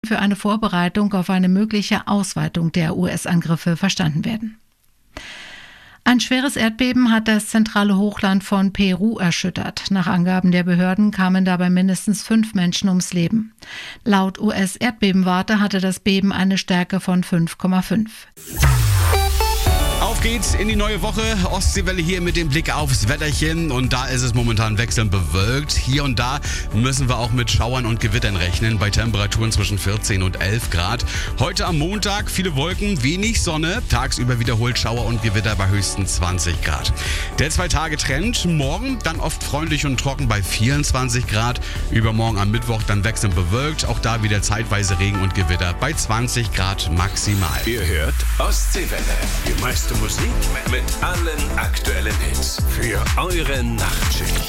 für eine Vorbereitung auf eine mögliche Ausweitung der US-Angriffe verstanden werden. Ein schweres Erdbeben hat das zentrale Hochland von Peru erschüttert. Nach Angaben der Behörden kamen dabei mindestens 5 Menschen ums Leben. Laut US-Erdbebenwarte hatte das Beben eine Stärke von 5,5. Auf geht's in die neue Woche. Ostseewelle hier mit dem Blick aufs Wetterchen. Und da ist es momentan wechselnd bewölkt. Hier und da müssen wir auch mit Schauern und Gewittern rechnen. Bei Temperaturen zwischen 14 und 11 Grad. Heute am Montag viele Wolken, wenig Sonne. Tagsüber wiederholt Schauer und Gewitter bei höchstens 20 Grad. Der 2-Tage-Trend. Morgen dann oft freundlich und trocken bei 24 Grad. Übermorgen am Mittwoch dann wechselnd bewölkt. Auch da wieder zeitweise Regen und Gewitter bei 20 Grad maximal. Ihr hört Ostseewelle. Die meiste Musik mit allen aktuellen Hits für eure Nachtschicht.